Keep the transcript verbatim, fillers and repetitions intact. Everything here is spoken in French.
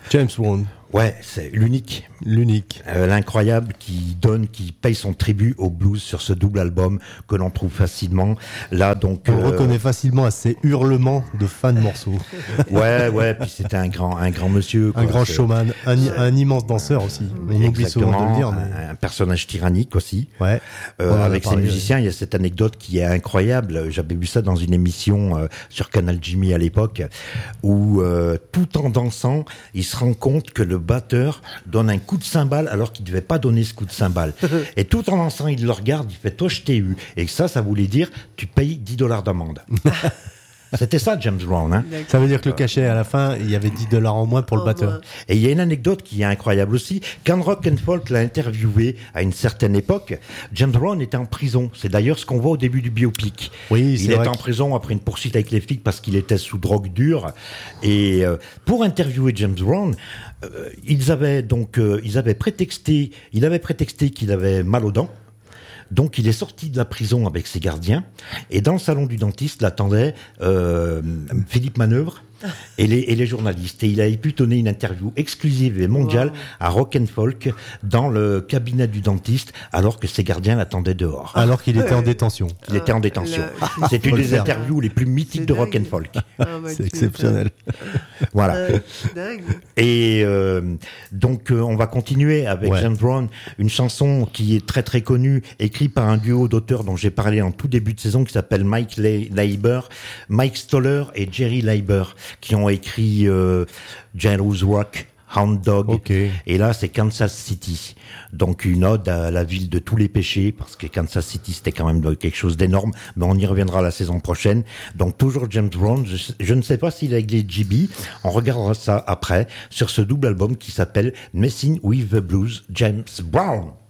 James Brown. Ouais, c'est l'unique. L'unique. Euh, l'incroyable qui donne, qui paye son tribut au blues sur ce double album que l'on trouve facilement. Là, donc. On euh... reconnaît facilement à ses hurlements de fans de morceaux. Ouais, ouais, puis c'était un grand, un grand monsieur. Quoi. Un grand c'est... showman, un, un immense danseur aussi. On oublie souvent de le dire. Mais... Un, un personnage tyrannique aussi. Ouais. Euh, avec ses musiciens, ouais. Il y a cette anecdote qui est incroyable. J'avais vu ça dans une émission euh, sur Canal Jimmy à l'époque, où euh, tout en dansant, il se rend compte que le batteur donne un coup de cymbale alors qu'il ne devait pas donner ce coup de cymbale. Et tout en dansant, il le regarde, il fait « toi, je t'ai eu ». Et ça, ça voulait dire « tu payes dix dollars d'amende ». C'était ça, James Brown. Hein. Ça veut dire que le cachet, à la fin, il y avait dix dollars en moins pour le batteur. Et il y a une anecdote qui est incroyable aussi. Quand Rock and Folk l'a interviewé à une certaine époque, James Brown était en prison. C'est d'ailleurs ce qu'on voit au début du biopic. Oui, c'est il est vrai en que... prison après une poursuite avec les flics parce qu'il était sous drogue dure. Et euh, pour interviewer James Brown, euh, ils avaient donc, euh, ils avaient prétexté, il avait prétexté qu'il avait mal aux dents. Donc il est sorti de la prison avec ses gardiens et dans le salon du dentiste l'attendait euh, Philippe Manœuvre et les, et les journalistes. Et il avait pu donner une interview exclusive et mondiale wow. à Rock and Folk dans le cabinet du dentiste alors que ses gardiens l'attendaient dehors. Alors qu'il était en détention. Il était en détention. Le... C'est une des interviews les plus mythiques de Rock and Folk. Ah, bah, c'est exceptionnel. Voilà. Euh, dingue. Et euh, donc euh, on va continuer avec ouais. James Brown, une chanson qui est très très connue, écrite par un duo d'auteurs dont j'ai parlé en tout début de saison qui s'appelle Mike Leiber, Mike Stoller et Jerry Leiber, qui ont écrit euh, Jailhouse Rock, Hound Dog, okay. Et là c'est Kansas City, donc une ode à la ville de tous les péchés, parce que Kansas City c'était quand même quelque chose d'énorme, mais on y reviendra la saison prochaine. Donc toujours James Brown, je, je ne sais pas s'il est avec les G B, on regardera ça après, sur ce double album qui s'appelle Messing with the Blues, James Brown.